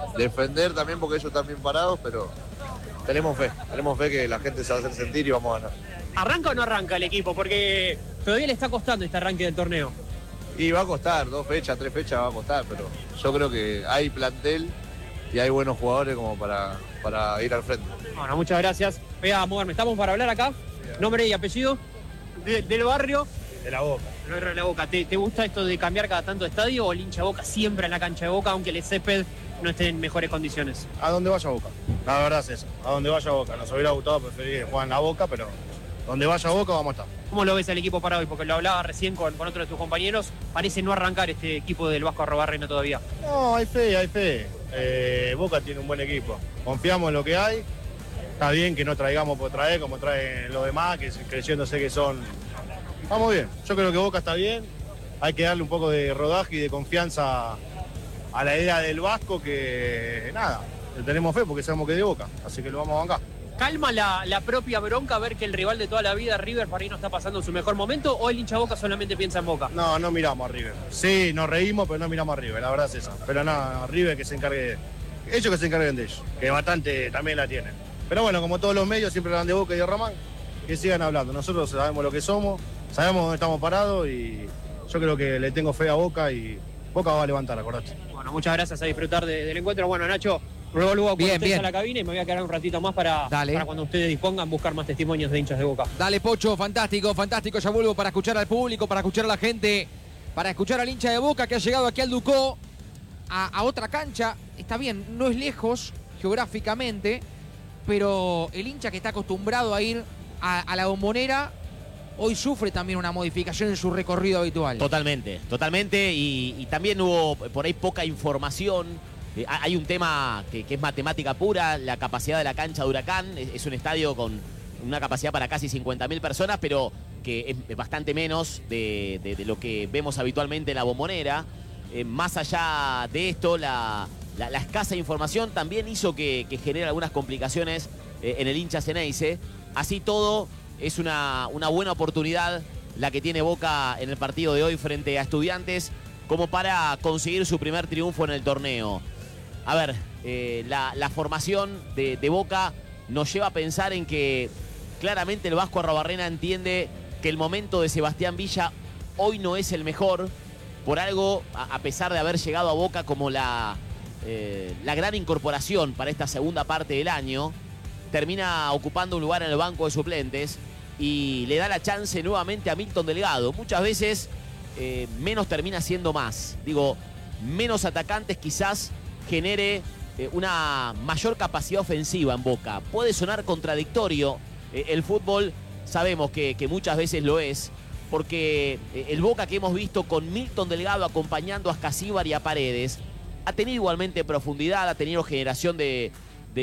defender también porque ellos están bien parados, pero tenemos fe que la gente se va a hacer sentir y vamos a ganar. ¿Arranca o no arranca el equipo? Porque todavía le está costando este arranque del torneo. Y va a costar, 2 fechas, 3 fechas va a costar, pero yo creo que hay plantel y hay buenos jugadores como para ir al frente. Bueno, muchas gracias. Voy a moverme. ¿Estamos para hablar acá? ¿Nombre y apellido? ¿Del barrio? De la Boca. El barrio de la Boca. ¿Te gusta esto de cambiar cada tanto de estadio o el hincha Boca siempre en la cancha de Boca, aunque el césped no esté en mejores condiciones? A donde vaya Boca. La verdad es eso. A donde vaya Boca. Nos hubiera gustado preferir jugar en la Boca, pero donde vaya Boca vamos a estar. ¿Cómo lo ves al equipo para hoy? Porque lo hablaba recién con otro de tus compañeros. Parece no arrancar este equipo del Vasco Arrobarrena todavía. No, hay fe, hay fe. Boca tiene un buen equipo. Confiamos en lo que hay. Está bien que no traigamos por traer como traen los demás, que creyéndose que son... Vamos bien. Yo creo que Boca está bien. Hay que darle un poco de rodaje y de confianza a la idea del Vasco, que nada, le tenemos fe porque sabemos que es de Boca. Así que lo vamos a bancar. ¿Calma la propia bronca ver que el rival de toda la vida, River, por ahí no está pasando su mejor momento, o el hincha Boca solamente piensa en Boca? No, no miramos a River. Sí, nos reímos, pero no miramos a River, la verdad es esa. Pero no, River que se encargue, ellos que se encarguen de ellos, que bastante también la tienen. Pero bueno, como todos los medios siempre hablan de Boca y de Román, que sigan hablando. Nosotros sabemos lo que somos, sabemos dónde estamos parados y yo creo que le tengo fe a Boca y Boca va a levantar, acordate. Bueno, muchas gracias, a disfrutar del encuentro. Bueno, Nacho, luego con ustedes a la cabina y me voy a quedar un ratito más para cuando ustedes dispongan buscar más testimonios de hinchas de Boca. Dale, Pocho, fantástico, fantástico. Ya vuelvo para escuchar al público, para escuchar a la gente, para escuchar al hincha de Boca que ha llegado aquí al Ducó a otra cancha. Está bien, no es lejos geográficamente, pero el hincha que está acostumbrado a ir a la Bombonera hoy sufre también una modificación en su recorrido habitual. Totalmente, totalmente. Y también hubo por ahí poca información. Hay un tema que es matemática pura, la capacidad de la cancha de Huracán. Es un estadio con una capacidad para casi 50.000 personas, pero que es bastante menos de lo que vemos habitualmente en la Bombonera. Más allá de esto, la escasa información también hizo que genere algunas complicaciones en el hincha Ceneice. Así todo, es una buena oportunidad la que tiene Boca en el partido de hoy frente a Estudiantes como para conseguir su primer triunfo en el torneo. A ver, la formación de Boca nos lleva a pensar en que claramente el Vasco Arrobarrena entiende que el momento de Sebastián Villa hoy no es el mejor. Por algo, a pesar de haber llegado a Boca como la gran incorporación para esta segunda parte del año, termina ocupando un lugar en el banco de suplentes y le da la chance nuevamente a Milton Delgado. Muchas veces menos termina siendo más. Digo, menos atacantes quizás genere una mayor capacidad ofensiva en Boca. Puede sonar contradictorio. El fútbol sabemos que muchas veces lo es, porque el Boca que hemos visto con Milton Delgado acompañando a Ascasíbar y a Paredes ha tenido igualmente profundidad, ha tenido generación de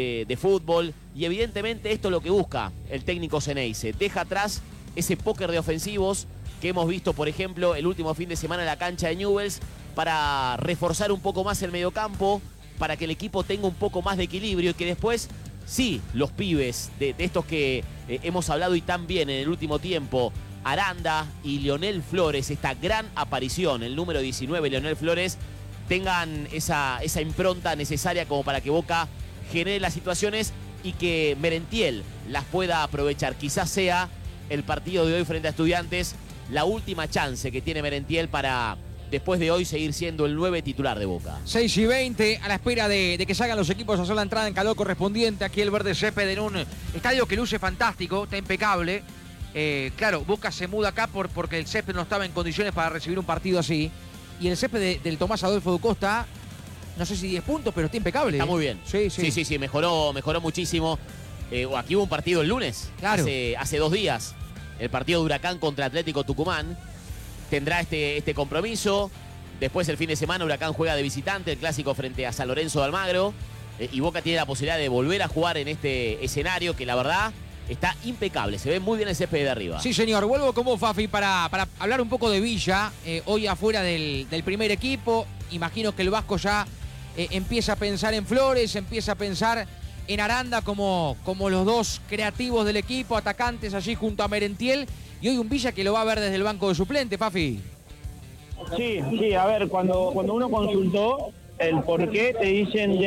fútbol, y evidentemente esto es lo que busca el técnico Ceneice. Deja atrás ese póker de ofensivos que hemos visto, por ejemplo, el último fin de semana en la cancha de Newell's, para reforzar un poco más el mediocampo, para que el equipo tenga un poco más de equilibrio y que después, sí, los pibes de estos que hemos hablado y tan bien en el último tiempo, Aranda y Leonel Flores, esta gran aparición, el número 19, Leonel Flores, tengan esa impronta necesaria como para que Boca genere las situaciones y que Merentiel las pueda aprovechar. Quizás sea el partido de hoy frente a Estudiantes la última chance que tiene Merentiel para, después de hoy, seguir siendo el 9 titular de Boca. 6:20, a la espera de que salgan los equipos a hacer la entrada en calor correspondiente. Aquí el verde césped en un estadio que luce fantástico, está impecable. Claro, Boca se muda acá porque el césped no estaba en condiciones para recibir un partido así. Y el césped del Tomás Adolfo Ducó está, no sé si 10 puntos, pero está impecable. Está muy bien. Sí, mejoró muchísimo. Aquí hubo un partido el lunes, claro, hace 2 días. El partido de Huracán contra Atlético Tucumán. Tendrá este compromiso. Después, el fin de semana, Huracán juega de visitante, el clásico frente a San Lorenzo de Almagro. Y Boca tiene la posibilidad de volver a jugar en este escenario que, la verdad, está impecable. Se ve muy bien el césped de arriba. Sí, señor. Vuelvo con vos, Fafi, para hablar un poco de Villa. Hoy afuera del primer equipo. Imagino que el Vasco ya empieza a pensar en Flores, empieza a pensar en Aranda como los dos creativos del equipo, atacantes allí junto a Merentiel. Y hoy un Villa que lo va a ver desde el banco de suplente, Fafi. Sí, a ver, cuando uno consultó el por qué, te dicen